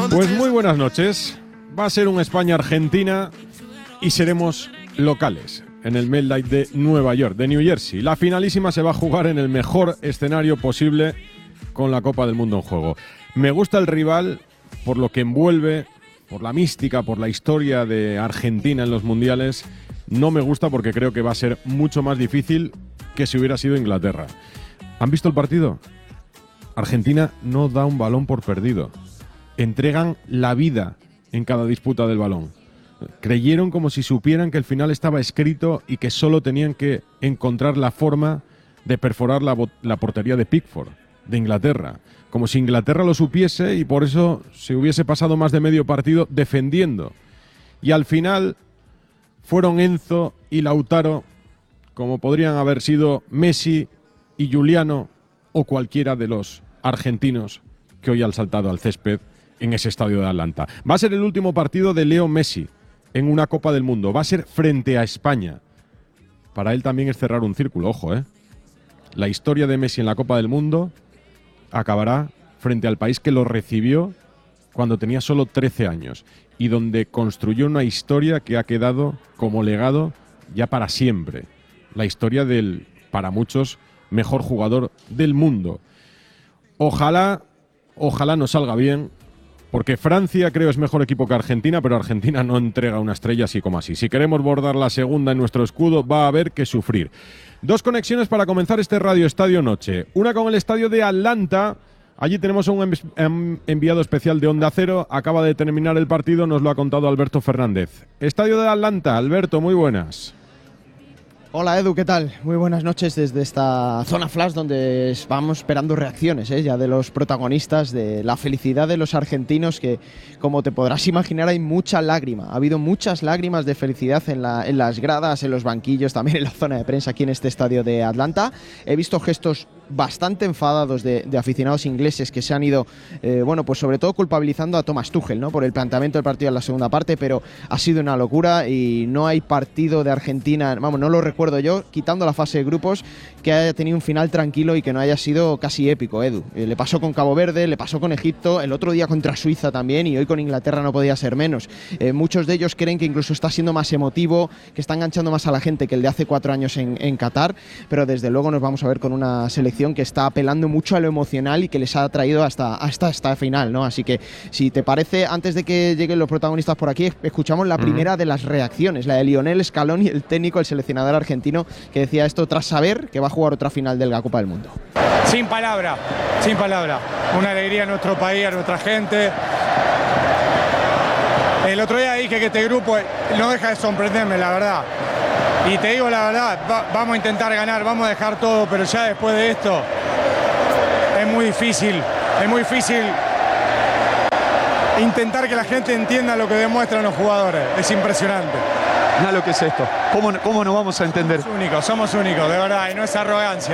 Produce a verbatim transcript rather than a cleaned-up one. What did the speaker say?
Pues muy buenas noches. Va a ser un España-Argentina y seremos locales en el MetLife de Nueva York, de New Jersey. La finalísima se va a jugar en el mejor escenario posible con la Copa del Mundo en juego. Me gusta el rival por lo que envuelve, por la mística, por la historia de Argentina en los mundiales. No me gusta porque creo que va a ser mucho más difícil que si hubiera sido Inglaterra. ¿Han visto el partido? Argentina no da un balón por perdido. Entregan la vida en cada disputa del balón. Creyeron como si supieran que el final estaba escrito y que solo tenían que encontrar la forma de perforar la, la portería de Pickford, de Inglaterra. Como si Inglaterra lo supiese y por eso se hubiese pasado más de medio partido defendiendo. Y al final fueron Enzo y Lautaro, como podrían haber sido Messi y Juliano o cualquiera de los argentinos que hoy han saltado al césped en ese estadio de Atlanta. Va a ser el último partido de Leo Messi en una Copa del Mundo. Va a ser frente a España. Para él también es cerrar un círculo, ojo, ¿eh? La historia de Messi en la Copa del Mundo acabará frente al país que lo recibió cuando tenía solo trece años y donde construyó una historia que ha quedado como legado ya para siempre. La historia del, para muchos, mejor jugador del mundo. Ojalá, ojalá nos salga bien, porque Francia creo es mejor equipo que Argentina, pero Argentina no entrega una estrella así como así. Si queremos bordar la segunda en nuestro escudo, va a haber que sufrir. Dos conexiones para comenzar este Radio Estadio Noche. Una con el estadio de Atlanta. Allí tenemos a un enviado especial de Onda Cero. Acaba de terminar el partido, nos lo ha contado Alberto Fernández. Estadio de Atlanta. Alberto, muy buenas. Hola Edu, ¿qué tal? Muy buenas noches desde esta zona flash donde vamos esperando reacciones ¿eh? ya de los protagonistas, de la felicidad de los argentinos, que como te podrás imaginar hay mucha lágrima. Ha habido muchas lágrimas de felicidad en, la, en las gradas, en los banquillos, también en la zona de prensa aquí en este estadio de Atlanta. He visto gestos bastante enfadados de, de aficionados ingleses que se han ido, eh, bueno, pues sobre todo culpabilizando a Thomas Tuchel, ¿no? Por el planteamiento del partido en la segunda parte, pero ha sido una locura y no hay partido de Argentina, vamos, no lo recuerdo yo, quitando la fase de grupos, que haya tenido un final tranquilo y que no haya sido casi épico, Edu. Eh, le pasó con Cabo Verde, le pasó con Egipto, el otro día contra Suiza también, y hoy con Inglaterra no podía ser menos. Eh, muchos de ellos creen que incluso está siendo más emotivo, que está enganchando más a la gente que el de hace cuatro años en, en Qatar, pero desde luego nos vamos a ver con una selección que está apelando mucho a lo emocional y que les ha traído hasta, hasta esta final, ¿no? Así que, si te parece, antes de que lleguen los protagonistas por aquí, escuchamos la uh-huh. primera de las reacciones, la de Lionel Scaloni, el técnico, el seleccionador argentino, que decía esto tras saber que va a jugar otra final de la Copa del Mundo. Sin palabra, sin palabra. Una alegría a nuestro país, a nuestra gente. El otro día dije que este grupo no deja de sorprenderme, la verdad. Y te digo la verdad, va, vamos a intentar ganar, vamos a dejar todo, pero ya después de esto es muy difícil, es muy difícil intentar que la gente entienda lo que demuestran los jugadores. Es impresionante. Nada, lo que es esto. ¿Cómo, cómo nos vamos a entender? Somos únicos, somos únicos, de verdad, y no es arrogancia.